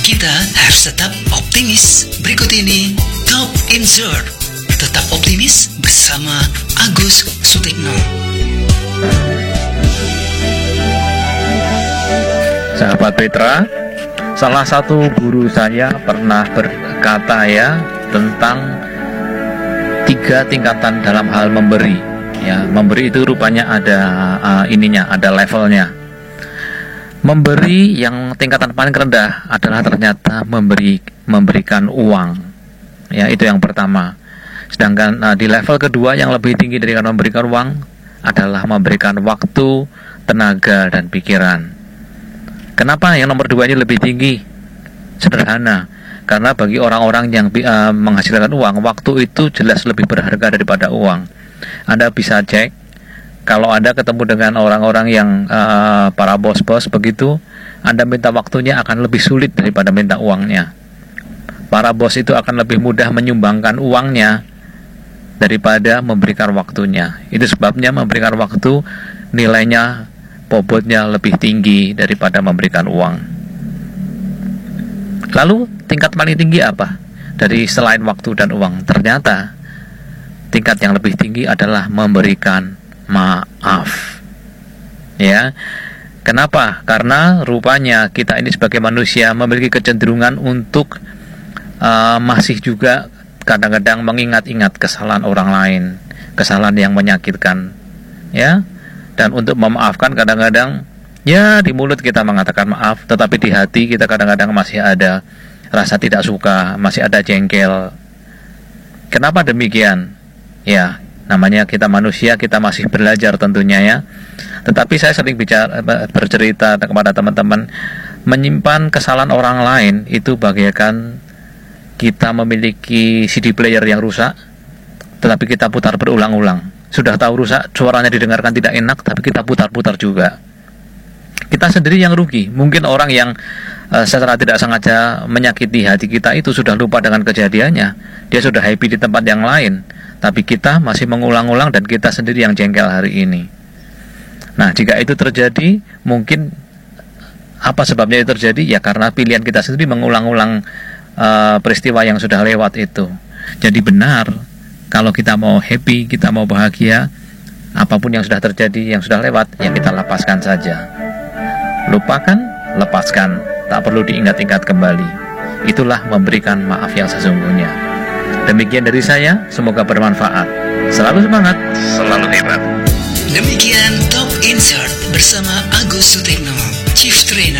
Kita harus tetap optimis. Berikut ini Top Insert. Tetap optimis bersama Agus Sutikno. Sahabat Petra, salah satu guru saya pernah berkata tentang 3 tingkatan dalam hal memberi. Memberi itu rupanya ada ada levelnya. Memberi yang tingkatan paling rendah adalah ternyata memberikan uang. Itu yang pertama. Sedangkan di level kedua yang lebih tinggi dari memberikan uang adalah memberikan waktu, tenaga, dan pikiran. Kenapa yang nomor 2 ini lebih tinggi? Sederhana, karena bagi orang-orang yang menghasilkan uang, waktu itu jelas lebih berharga daripada uang. Anda bisa cek, kalau Anda ketemu dengan orang-orang yang para bos-bos begitu, Anda minta waktunya akan lebih sulit daripada minta uangnya. Para bos itu akan lebih mudah menyumbangkan uangnya daripada memberikan waktunya. Itu sebabnya memberikan waktu nilainya, bobotnya lebih tinggi daripada memberikan uang. Lalu tingkat paling tinggi apa? Dari selain waktu dan uang, ternyata tingkat yang lebih tinggi adalah memberikan maaf. Kenapa? Karena rupanya kita ini sebagai manusia memiliki kecenderungan untuk masih juga kadang-kadang mengingat-ingat kesalahan orang lain, kesalahan yang menyakitkan, dan untuk memaafkan kadang-kadang di mulut kita mengatakan maaf, tetapi di hati kita kadang-kadang masih ada rasa tidak suka, masih ada jengkel. Kenapa demikian? Namanya kita manusia, kita masih belajar tentunya Tetapi saya sering bercerita kepada teman-teman, menyimpan kesalahan orang lain itu bagaikan kita memiliki CD player yang rusak, tetapi kita putar berulang-ulang. Sudah tahu rusak, suaranya didengarkan tidak enak, tapi kita putar-putar juga. Kita sendiri yang rugi. Mungkin orang yang secara tidak sengaja menyakiti hati kita itu sudah lupa dengan kejadiannya, dia sudah happy di tempat yang lain, tapi kita masih mengulang-ulang dan kita sendiri yang jengkel hari ini. Nah, jika itu terjadi, mungkin apa sebabnya itu terjadi? Karena pilihan kita sendiri mengulang-ulang peristiwa yang sudah lewat itu. Jadi benar, kalau kita mau happy, kita mau bahagia, apapun yang sudah terjadi, yang sudah lewat, kita lepaskan saja. Lupakan, lepaskan, tak perlu diingat-ingat kembali. Itulah memberikan maaf yang sesungguhnya. Demikian dari saya, semoga bermanfaat. Selalu semangat, selalu hebat. Demikian Top Insert bersama Agus Sutikno, Chief Trainer